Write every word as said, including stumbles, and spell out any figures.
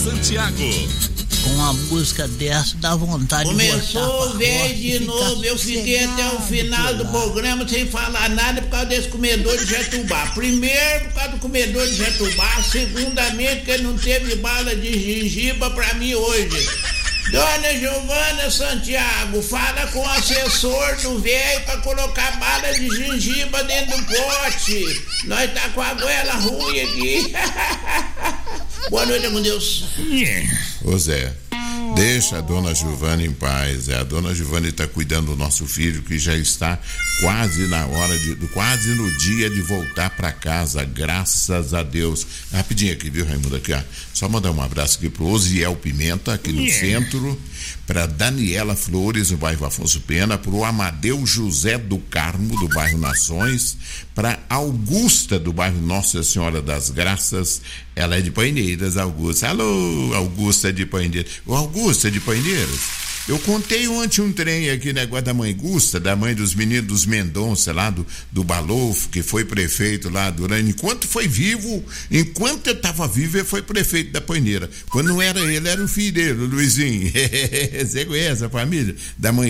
Santiago. Com uma música dessa dá vontade Começou de ver de novo, eu fiquei até o final do programa sem falar nada por causa desse comedor de Jatubá. Primeiro, por causa do comedor de Jatubá. Segundamente, que não teve bala de gengiba pra mim hoje. Dona Giovana Santiago, fala com o assessor do velho pra colocar bala de gengiba dentro do pote. Nós tá com a goela ruim aqui. Boa noite, com Deus. Ô Zé, deixa a dona Giovana em paz. É, a dona Giovana está cuidando do nosso filho, que já está quase na hora de, quase no dia de voltar para casa, graças a Deus. Rapidinho aqui, viu, Raimundo? Aqui, ó. Só mandar um abraço aqui pro Osiel Pimenta, aqui no yeah. centro, para Daniela Flores, no bairro Afonso Pena, pro Amadeu José do Carmo, do bairro Nações, para Augusta, do bairro Nossa Senhora das Graças. Ela é de Paineiras, Augusta. Alô, Augusta de Paineiras. Ô, Augusta de Paineiras. Eu contei ontem um trem aqui, negócio da mãe Gusta, da mãe dos meninos dos Mendonça, lá do, do Balofo, que foi prefeito lá durante, enquanto foi vivo, enquanto eu estava vivo, ele foi prefeito da Paineira. Quando não era ele, era o filho dele, o Luizinho. Você conhece a família da mãe